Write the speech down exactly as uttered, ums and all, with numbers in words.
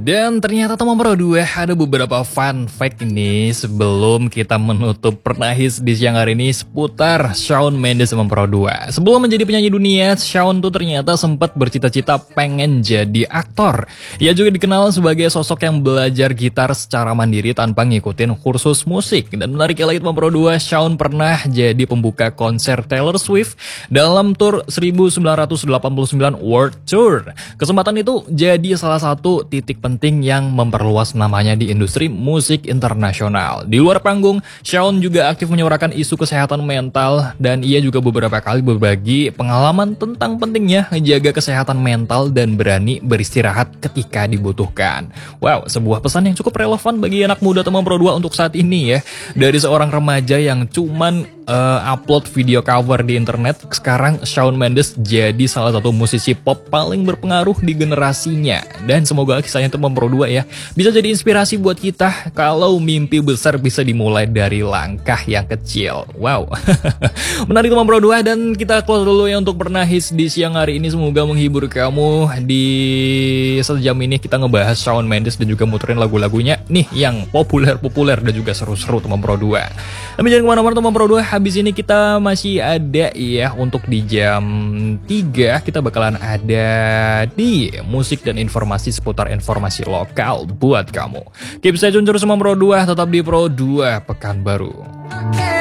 Dan ternyata teman Pro dua ada beberapa fun fact ini sebelum kita menutup Pernahis di siang hari ini seputar Shawn Mendes teman Pro dua. Sebelum menjadi penyanyi dunia, Shawn tuh ternyata sempat bercita-cita pengen jadi aktor. Ia juga dikenal sebagai sosok yang belajar gitar secara mandiri tanpa ngikutin kursus musik. Dan menariknya lagi teman Pro dua, Shawn pernah jadi pembuka konser Taylor Swift dalam tur seribu sembilan ratus delapan puluh sembilan World Tour. Kesempatan itu jadi salah satu titik penting yang memperluas namanya di industri musik internasional. Di luar panggung, Shawn juga aktif menyuarakan isu kesehatan mental dan ia juga beberapa kali berbagi pengalaman tentang pentingnya menjaga kesehatan mental dan berani beristirahat ketika dibutuhkan. Wow, sebuah pesan yang cukup relevan bagi anak muda teman Pro dua untuk saat ini ya. Dari seorang remaja yang cuman uh, upload video cover di internet, sekarang Shawn Mendes jadi salah satu musisi pop paling berpengaruh di generasinya. Dan semoga kisahnya teman Pro dua ya bisa jadi inspirasi buat kita kalau mimpi besar bisa dimulai dari langkah yang kecil. Wow. Menarik teman Pro dua, dan kita close dulu ya untuk Pernahis di siang hari ini. Semoga menghibur kamu. Di sejam ini kita ngebahas Shawn Mendes dan juga muterin lagu-lagunya nih yang populer-populer dan juga seru-seru teman Pro dua. Tapi jangan kemana-mana teman Pro dua, habis ini kita masih ada ya untuk di jam tiga kita bakalan ada di musik dan informasi seputar informasi lokal buat kamu. Keep stay tune terus sama Pro dua, tetap di Pro dua Pekanbaru.